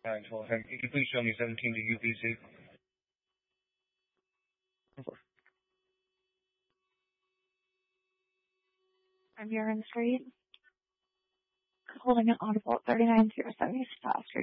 Alright, hold on. Can you please show me 17 to UPC? I'm Urine Street. Holding an audible at 3907 East South Street.